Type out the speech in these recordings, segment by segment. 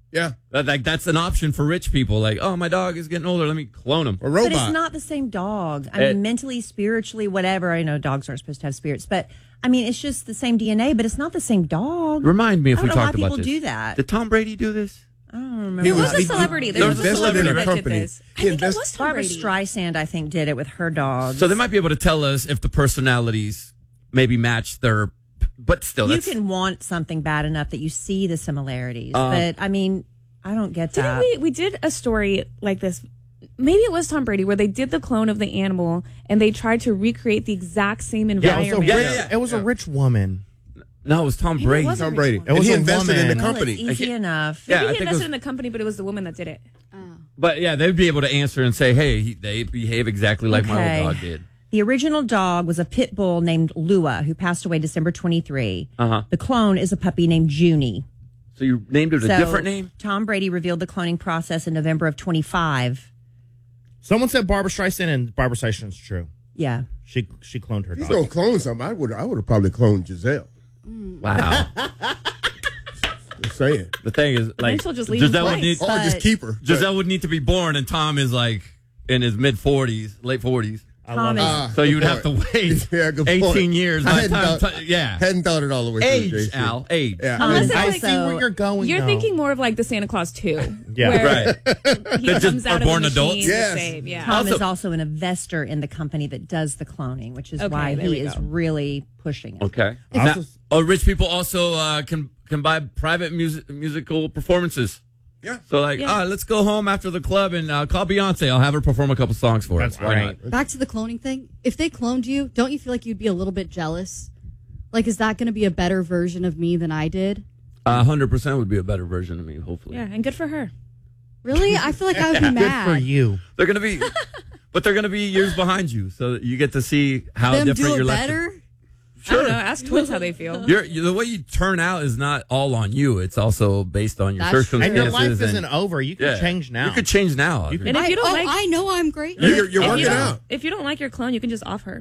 Yeah. That's an option for rich people. Like, oh, my dog is getting older. Let me clone him. A robot. But it's not the same dog. I mean, mentally, spiritually, whatever. I know dogs aren't supposed to have spirits, but I mean, it's just the same DNA, but it's not the same dog. Remind me if we I don't know talked why about people this. do that. Did Tom Brady do this? I don't remember. He It was a he- celebrity. he There was a invested celebrity in that a did company. this. I He think it invest- was Tom Barbara Brady. Streisand, I think, did it with her dogs. So they might be able to tell us if the personalities maybe match their, but still, you that's, can want something bad enough that you see the similarities, but I mean, I don't get that. Didn't we did a story like this? Maybe it was Tom Brady where they did the clone of the animal and they tried to recreate the exact same environment. It was a rich woman. no, it was Tom Brady. wasn't Tom Brady. It And was he a invested in the woman. Well, company. it's easy enough. Yeah, I Maybe he think it invested was- in the company, but it was the woman that did it. But yeah, they'd be able to answer and say, hey, they behave exactly like my Okay. old dog did. The original dog was a pit bull named Lua, who passed away December 23. Uh-huh. The clone is a puppy named Junie. So you named it a So, different name? Tom Brady revealed the cloning process in November of 25. Someone said Barbara Streisand, and Barbara Streisand's true. Yeah. She cloned her He's dog. gonna clone something. I would have probably cloned Giselle. Wow. Just saying. The thing is, like, she'll just leave Giselle him would need, twice. Or just keep her. Giselle would need to be born, and Tom is like in his mid 40s, late 40s. I love Tom it. is So Good you would have to point. wait Yeah, good 18 point. years. I By the hadn't time, thought- yeah. Hadn't thought it all the way through. Age, JC. Al. Age. Yeah. Unless it's I like, see where you're going. You're though. thinking more of like the Santa Claus 2. Yeah. where Right. he They comes just out are of born the adults? machine Yes. to save. Yeah. Tom Also- is also an investor in the company that does the cloning, which is Okay, why there he we is go. really pushing it. Okay. Also- Rich people also can buy private musical performances. Yeah. So like, Yeah. let's go home after the club and call Beyonce. I'll have her perform a couple songs for us. That's Why right. not? Back to the cloning thing. If they cloned you, don't you feel like you'd be a little bit jealous? Like, is that going to be a better version of me than I did? 100% would be a better version of me, hopefully. Yeah, and good for her. Really? I feel like I would be Good mad. for you. They're gonna be, but they're gonna be years behind you, so that you get to see how Them different do your it life. better? I don't know. Ask twins how they feel. The way you turn out is not all on you. It's also based on your That's true. circumstances. And your life isn't over. You can yeah. change now. You could change now. You could- And if you don't like, I know I'm great. You're if working you don't- out. If you don't like your clone, you can just off her.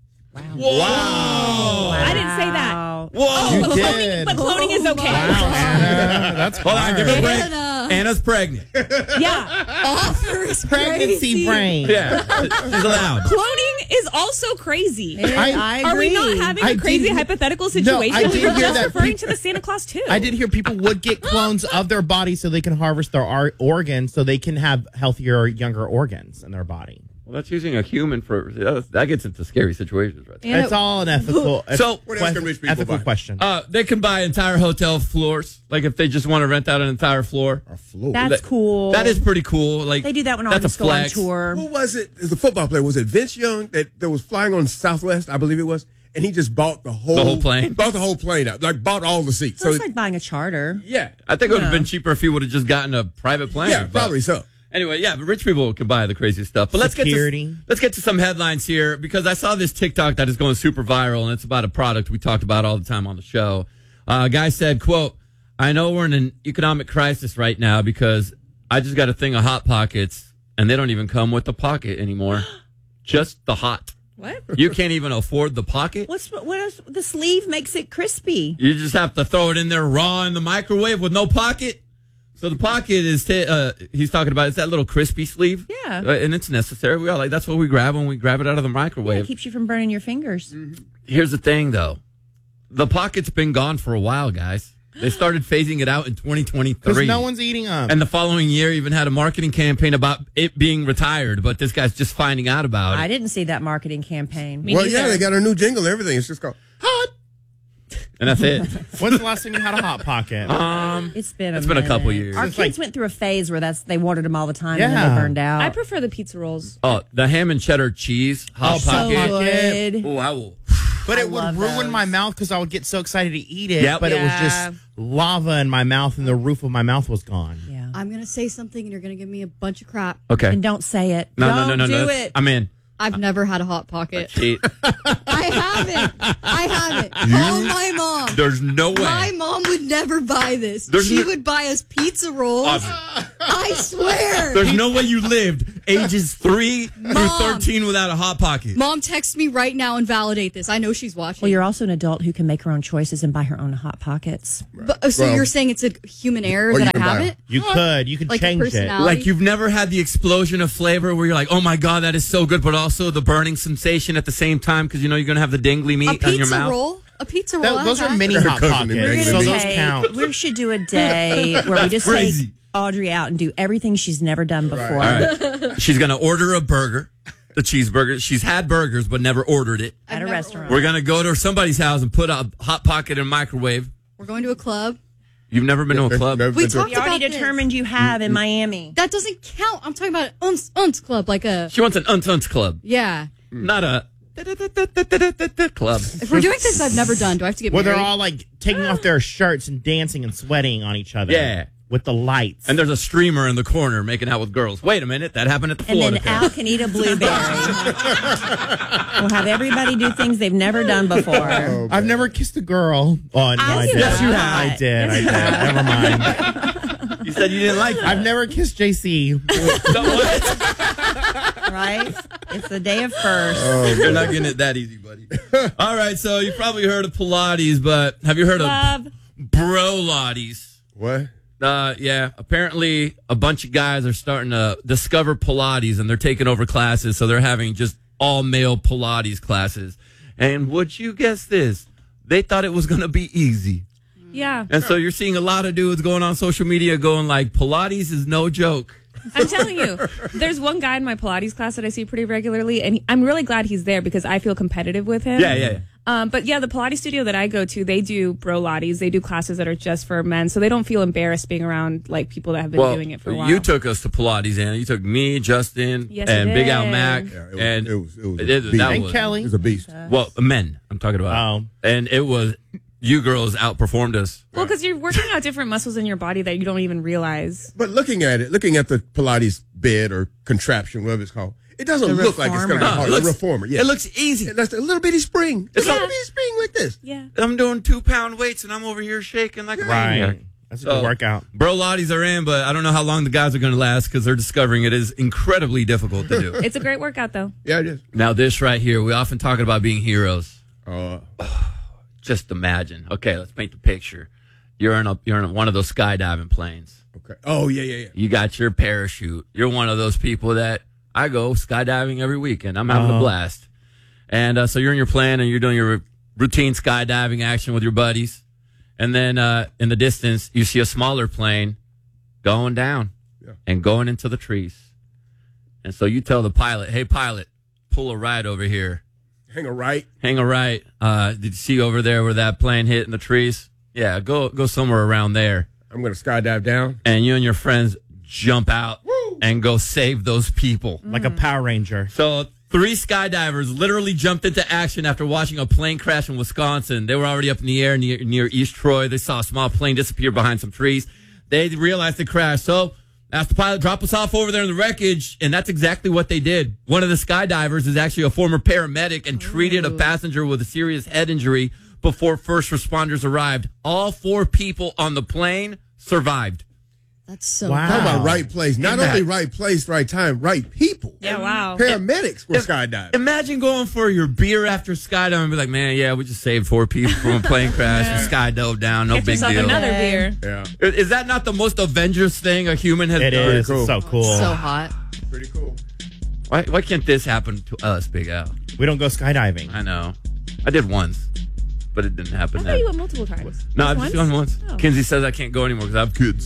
Wow. I didn't say that. Wow. Whoa. You but, did. cloning is okay. Wow, Anna. That's Hold on, give her a break. Anna. Anna's pregnant. Yeah. Offers Pregnancy brain. Yeah, she's allowed. Cloning is also crazy. I Are we not agree. having I a crazy did- hypothetical No, situation? I did we were hear just that referring peop- to the Santa Claus too. I did hear people would get clones of their body so they can harvest their organs so they can have healthier, younger organs in their body. Well, that's using a human for that gets into scary situations, right? Yeah. It's all an ethical. So- What else can rich people ethical buy? question. They can buy entire hotel floors, like if they just want to rent out an entire floor. A floor. That's cool. That is pretty cool. Like They do that when that's a artists go on flex. tour. Who was it? It was a football player. Was it Vince Young that was flying on Southwest? I believe it was. And he just bought the whole plane? Bought the whole plane out. Like bought all the seats. So it's like buying a charter. yeah. I think it would have Yeah. been cheaper if he would have just gotten a private plane. Yeah, but- probably so. Anyway, yeah, but rich people can buy the crazy stuff. But Security. let's get to some headlines here because I saw this TikTok that is going super viral and it's about a product we talked about all the time on the show. A guy said, quote, "I know we're in an economic crisis right now because I just got a thing of Hot Pockets and they don't even come with the pocket anymore. Just the hot. What? You can't even afford the pocket. What is the sleeve makes it crispy? You just have to throw it in there raw in the microwave with no pocket. So the pocket is, he's talking about, it's that little crispy sleeve. Yeah. And it's necessary. We all like, that's what we grab when we grab it out of the Yeah, microwave. it keeps you from burning your fingers. Here's the thing, though. The pocket's been gone for a while, guys. They started phasing it out in 2023. Because no one's eating them. And the following year even had a marketing campaign about it being retired, but this guy's just finding out about I it. didn't see that marketing campaign. Me Well, neither. yeah, they got a new jingle and everything. It's just called Hot. And that's it. When's the last time you had a Hot Pocket? It's been It's been a couple minute. years. Our It's kids like- went through a phase where they wanted them all the time and then Yeah. they burned out. I prefer the pizza rolls. Oh, the ham and cheddar cheese Hot so Pocket. good. Oh, I will. But I it would love ruin those. my mouth because I would get so excited to eat it. Yep. But it was Yeah. just lava in my mouth and the roof of my mouth was gone. Yeah. I'm going to say something and you're going to give me a bunch of crap. Okay. And don't say it. No, don't no. do it. I'm in. I've never had a Hot Pocket. Cheat. I haven't. Call my mom. There's no way. My mom would never buy this. There's She no- would buy us pizza rolls I swear. There's no way you lived ages 3 through 13 without a Hot Pocket. Mom, text me right now and validate this. I know she's watching. Well, you're also an adult who can make her own choices and buy her own Hot Pockets. But, so you're saying it's a human error Or you that I can buy have them. it? You could Like a change it. personality? Like you've never had the explosion of flavor where you're like, oh my God, that is so good, but also the burning sensation at the same time because you know you're going to have the dingly A meat on your pizza mouth. roll? A pizza roll? Those I are have mini that. Hot Cousin in Pockets, there. so those count. We should do a day where we just take Audrey out and do everything she's never done before. All right. She's going to order a burger, the cheeseburger. She's had burgers but never ordered it. At a restaurant. We're going to go to somebody's house and put a Hot Pocket in a microwave. We're going to a club. You've never been to a club? We talked We already about this. determined you have in Miami. That doesn't count. I'm talking about an unce club, like a She wants an untunce club, yeah. not a club. If we're doing things I've never done, do I have to get Where married? they're all like taking off their shirts and dancing and sweating on each other. Yeah. With the lights. And there's a streamer in the corner making out with girls. Wait a minute, that happened at the And Florida then Al Cup. can eat a blueberry. We'll have everybody do things they've never done before. I've never kissed a girl. Oh, no, I did. Yes, you have. I did. Never mind. You said you didn't like it. I've never kissed JC. So what? Right? It's the day of first. You're not getting it that easy, buddy. All right, so you probably heard of Pilates, but have you heard Love. of Brolates? What? Yeah. Apparently, a bunch of guys are starting to discover Pilates, and they're taking over classes, so they're having just all-male Pilates classes. And would you guess this? They thought it was going to be easy. Yeah. And so you're seeing a lot of dudes going on social media going like, Pilates is no joke. I'm telling you, there's one guy in my Pilates class that I see pretty regularly, and I'm really glad he's there because I feel competitive with him. Yeah. But yeah, the Pilates studio that I go to, they do Brolates. They do classes that are just for men, so they don't feel embarrassed being around like people that have been doing it for a while. You took us to Pilates, Anna. You took me, Justin, Yes, and I Big did. Al Mac. Yeah, and it was a that beast. And was, Kelly. It was a beast. well, men, I'm talking about. Oh. And it was, you girls outperformed us. Well, because you're working out different muscles in your body that you don't even realize. But looking at the Pilates bed or contraption, whatever it's called, it doesn't The look like it's going to be reformer. hard. it looks- The reformer, yeah. It looks easy. And that's a little bitty spring. It's a little bitty spring like this. Yeah. I'm doing 2-pound weights, and I'm over here shaking like a maniac. Right. That's a good workout. Brolates are in, but I don't know how long the guys are going to last because they're discovering it is incredibly difficult to do. It's a great workout, though. Yeah, it is. Now, this right here, we often talk about being heroes. Uh, Just imagine. Okay, let's paint the picture. You're in one of those skydiving planes. okay. Oh, yeah. You got your parachute. You're one of those people that I go skydiving every weekend. I'm having a blast. And so you're in your plane and you're doing your routine skydiving action with your buddies. And then in the distance, you see a smaller plane going down and going into the trees. And so you tell the pilot, hey, pilot, pull a right over here. Hang a right. Hang a right. Did you see over there where that plane hit in the trees? Yeah, go somewhere around there. I'm going to skydive down. And you and your friends jump out and go save those people. Like a Power Ranger. So 3 skydivers literally jumped into action after watching a plane crash in Wisconsin. They were already up in the air near East Troy. They saw a small plane disappear behind some trees. They realized it crashed. So asked the pilot, drop us off over there in the wreckage. And that's exactly what they did. One of the skydivers is actually a former paramedic and treated a passenger with a serious head injury before first responders arrived. All 4 people on the plane survived. That's so Wow. Talk about right place. Not only right place, right time, right people. Yeah, wow. Paramedics were skydiving. Imagine going for your beer after skydiving and be like, man, yeah, we just saved 4 people from a plane crash. We skydove down. No Get big yourself deal. another beer. Yeah. Is that not the most Avengers thing a human has It done? is. cool. It's so cool. so hot. Pretty cool. Why can't this happen to us, Big Al? We don't go skydiving. I know. I did once, but it didn't happen I thought then. you went multiple times. No, I've just gone once. Oh. Kinsey says I can't go anymore because I have kids.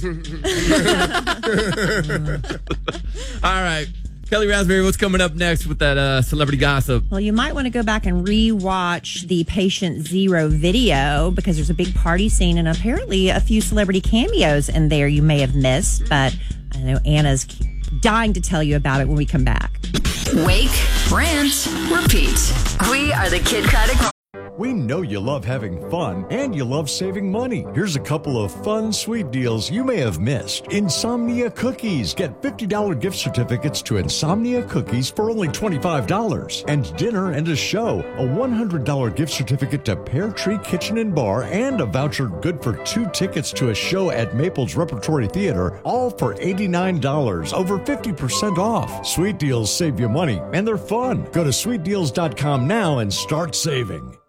All right. Kelly Raspberry, what's coming up next with that celebrity gossip? Well, you might want to go back and re-watch the Patient Zero video because there's a big party scene and apparently a few celebrity cameos in there you may have missed. But I know Anna's dying to tell you about it when we come back. Wake, rant, repeat. We are the Kid Craddock We know you love having fun and you love saving money. Here's a couple of fun, sweet deals you may have missed. Insomnia Cookies. Get $50 gift certificates to Insomnia Cookies for only $25. And dinner and a show. A $100 gift certificate to Pear Tree Kitchen and Bar and a voucher good for 2 tickets to a show at Maples Repertory Theater, all for $89. Over 50% off. Sweet deals save you money and they're fun. Go to sweetdeals.com now and start saving.